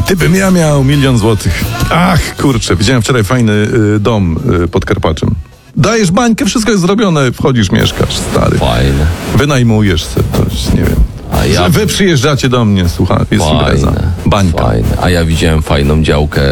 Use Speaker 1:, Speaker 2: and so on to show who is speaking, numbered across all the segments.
Speaker 1: Gdybym ja miał 1 000 000 złotych. Ach, kurczę, widziałem wczoraj fajny dom pod Karpaczem. Dajesz bańkę, wszystko jest zrobione, wchodzisz, mieszkasz, stary.
Speaker 2: Fajne.
Speaker 1: Wynajmujesz sobie coś, nie wiem.
Speaker 2: A ja...
Speaker 1: Wy przyjeżdżacie do mnie, słuchaj, jest impreza. Bańka.
Speaker 2: Fajne. A ja widziałem fajną działkę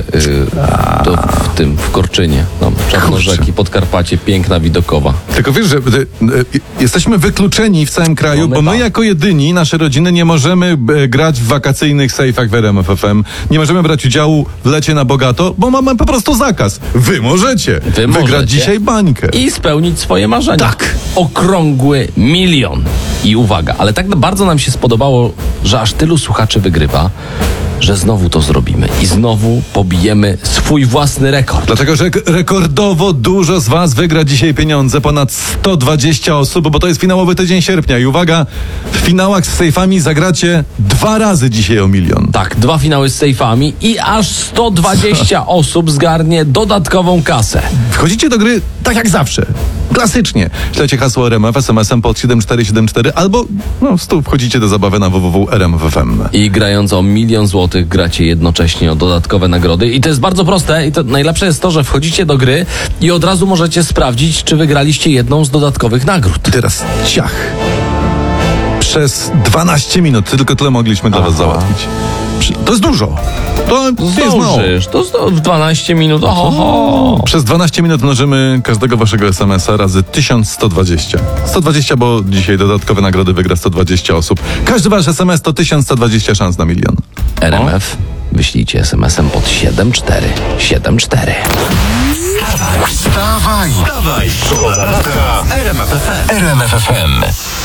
Speaker 2: w Korczynie. Tam Czarnorzeki, Podkarpacie, piękna widokowa.
Speaker 1: Tylko wiesz, że jesteśmy wykluczeni w całym kraju, bo my jako jedyni, nasze rodziny, nie możemy grać w wakacyjnych sejfach w RMF FM. Nie możemy brać udziału w lecie na bogato, bo mamy po prostu zakaz. Wy możecie wygrać dzisiaj bańkę.
Speaker 2: I spełnić swoje marzenia.
Speaker 1: Tak.
Speaker 2: Okrągły 1 000 000. I uwaga, ale tak bardzo nam się spodobało, że aż tylu słuchaczy wygrywa, że znowu to zrobimy i znowu pobijemy swój własny rekord.
Speaker 1: Dlatego, że rekordowo dużo z was wygra dzisiaj pieniądze, ponad 120 osób, bo to jest finałowy tydzień sierpnia. I uwaga, w finałach z sejfami zagracie 2 razy dzisiaj o 1 000 000.
Speaker 2: Tak, 2 finały z sejfami i aż 120 osób zgarnie dodatkową kasę.
Speaker 1: Wchodzicie do gry tak jak zawsze. Klasycznie. Ślecie hasło RMF SMS-em pod 7474 albo wchodzicie do zabawy na www.rmf.fm.
Speaker 2: I grając o 1 000 000 złotych gracie jednocześnie o dodatkowe nagrody. I to jest bardzo proste i to najlepsze jest to, że wchodzicie do gry i od razu możecie sprawdzić, czy wygraliście jedną z dodatkowych nagród.
Speaker 1: I teraz ciach. Przez 12 minut tylko tyle mogliśmy dla was załatwić. To jest dużo. To jest mało.
Speaker 2: To w 12 minut.
Speaker 1: Przez 12 minut mnożymy każdego waszego SMS-a razy 1120. 120, bo dzisiaj dodatkowe nagrody wygra 120 osób. Każdy wasz SMS to 1120 szans na 1 000 000.
Speaker 2: RMF wyślijcie SMS-em pod 7474.
Speaker 3: Wstawaj! Szkoda w RMF FM.